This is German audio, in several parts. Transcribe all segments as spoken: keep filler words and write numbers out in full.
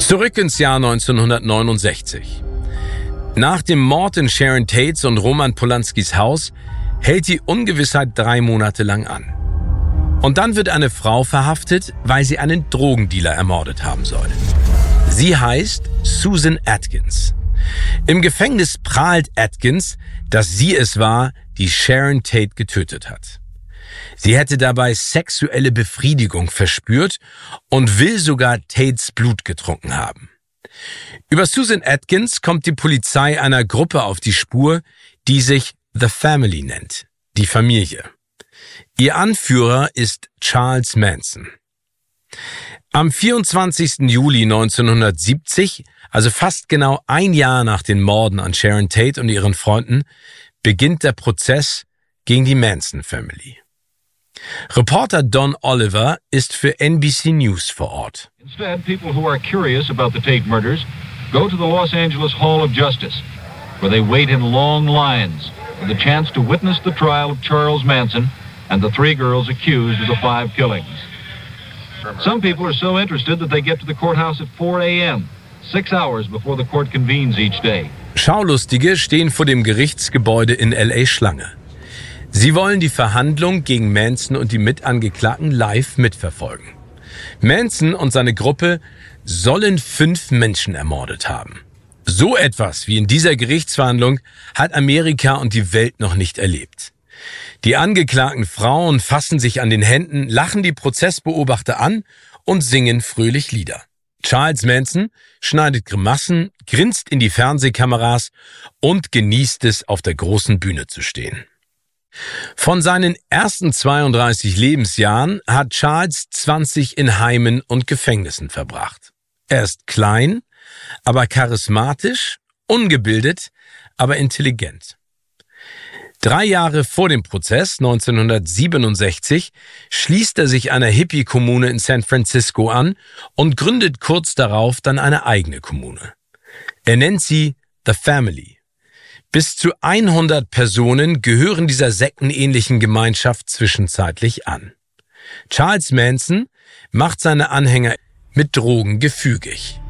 Zurück ins Jahr neunzehnhundertneunundsechzig. Nach dem Mord in Sharon Tates und Roman Polanskis Haus hält die Ungewissheit drei Monate lang an. Und dann wird eine Frau verhaftet, weil sie einen Drogendealer ermordet haben soll. Sie heißt Susan Atkins. Im Gefängnis prahlt Atkins, dass sie es war, die Sharon Tate getötet hat. Sie hätte dabei sexuelle Befriedigung verspürt und will sogar Tates Blut getrunken haben. Über Susan Atkins kommt die Polizei einer Gruppe auf die Spur, die sich The Family nennt, die Familie. Ihr Anführer ist Charles Manson. Am vierundzwanzigsten Juli neunzehnhundertsiebzig, also fast genau ein Jahr nach den Morden an Sharon Tate und ihren Freunden, beginnt der Prozess gegen die Manson Family. Reporter Don Oliver ist für N B C News vor Ort. Instead, people who are curious about the Tate murders go to the Los Angeles Hall of Justice, where they wait in long lines for the chance to witness the trial of Charles Manson and the three girls accused of the five killings. Some people are so interested that they get to the courthouse at four a m, six hours before the court convenes each day. Schaulustige stehen vor dem Gerichtsgebäude in L A Schlange. Sie wollen die Verhandlung gegen Manson und die Mitangeklagten live mitverfolgen. Manson und seine Gruppe sollen fünf Menschen ermordet haben. So etwas wie in dieser Gerichtsverhandlung hat Amerika und die Welt noch nicht erlebt. Die angeklagten Frauen fassen sich an den Händen, lachen die Prozessbeobachter an und singen fröhlich Lieder. Charles Manson schneidet Grimassen, grinst in die Fernsehkameras und genießt es, auf der großen Bühne zu stehen. Von seinen ersten zweiunddreißig Lebensjahren hat Charles zwanzig in Heimen und Gefängnissen verbracht. Er ist klein, aber charismatisch, ungebildet, aber intelligent. Drei Jahre vor dem Prozess, neunzehnhundertsiebenundsechzig, schließt er sich einer Hippie-Kommune in San Francisco an und gründet kurz darauf dann eine eigene Kommune. Er nennt sie The Family. Bis zu hundert Personen gehören dieser sektenähnlichen Gemeinschaft zwischenzeitlich an. Charles Manson macht seine Anhänger mit Drogen gefügig.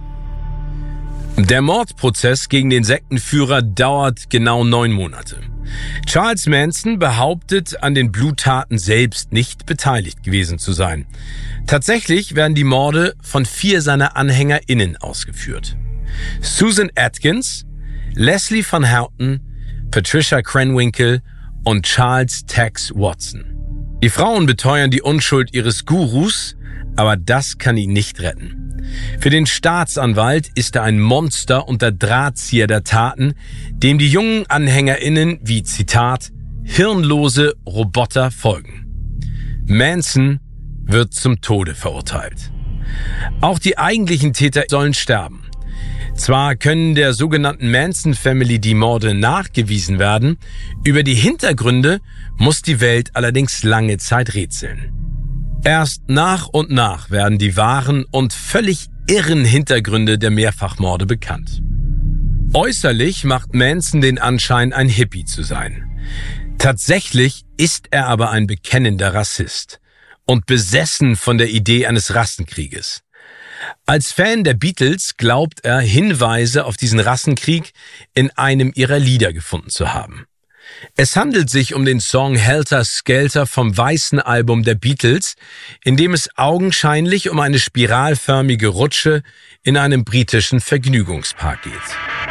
Der Mordprozess gegen den Sektenführer dauert genau neun Monate. Charles Manson behauptet, an den Bluttaten selbst nicht beteiligt gewesen zu sein. Tatsächlich werden die Morde von vier seiner AnhängerInnen ausgeführt. Susan Atkins, Leslie Van Houten, Patricia Krenwinkel und Charles Tex Watson. Die Frauen beteuern die Unschuld ihres Gurus, aber das kann ihn nicht retten. Für den Staatsanwalt ist er ein Monster und der Drahtzieher der Taten, dem die jungen AnhängerInnen wie, Zitat, hirnlose Roboter folgen. Manson wird zum Tode verurteilt. Auch die eigentlichen Täter sollen sterben. Zwar können der sogenannten Manson Family die Morde nachgewiesen werden, über die Hintergründe muss die Welt allerdings lange Zeit rätseln. Erst nach und nach werden die wahren und völlig irren Hintergründe der Mehrfachmorde bekannt. Äußerlich macht Manson den Anschein, ein Hippie zu sein. Tatsächlich ist er aber ein bekennender Rassist und besessen von der Idee eines Rassenkrieges. Als Fan der Beatles glaubt er, Hinweise auf diesen Rassenkrieg in einem ihrer Lieder gefunden zu haben. Es handelt sich um den Song Helter Skelter vom weißen Album der Beatles, in dem es augenscheinlich um eine spiralförmige Rutsche in einem britischen Vergnügungspark geht.